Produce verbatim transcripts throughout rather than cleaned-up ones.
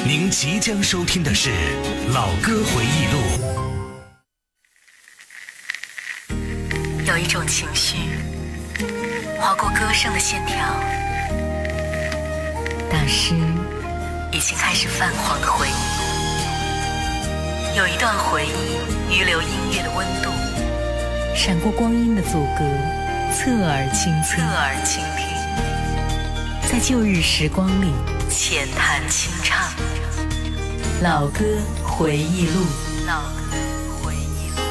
您即将收听的是《老歌回忆录》。 有一种情绪划过歌声的线条，大师已经开始泛黄的回忆。有一段回忆预留音乐的温度，闪过光阴的阻隔，侧耳倾听，侧耳倾听，在旧日时光里浅谈清唱。老歌回忆录，老歌回忆录。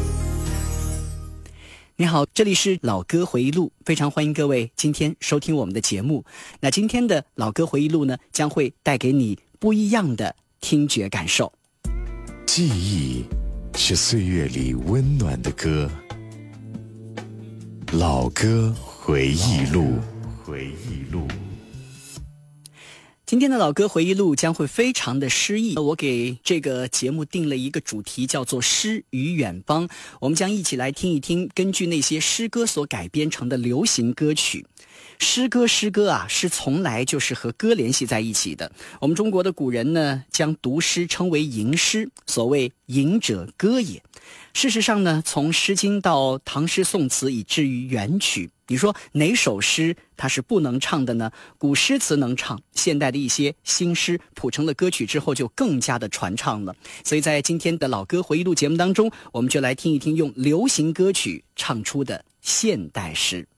你好，这里是老歌回忆录，非常欢迎各位今天收听我们的节目。那今天的老歌回忆录呢，将会带给你不一样的听觉感受。 记忆是岁月里温暖的歌，老歌回忆录，回忆录。 今天的老歌回忆录将会非常的诗意，我给这个节目定了一个主题，叫做诗与远方。我们将一起来听一听根据那些诗歌所改编成的流行歌曲。诗歌诗歌啊，是从来就是和歌联系在一起的。我们中国的古人呢，将读诗称为吟诗，所谓吟者歌也。事实上呢，从诗经到唐诗宋词以至于元曲，你说哪首诗它是不能唱的呢？古诗词能唱，现代的一些新诗谱成了歌曲之后就更加的传唱了。所以在今天的老歌回忆录节目当中，我们就来听一听用流行歌曲唱出的现代诗。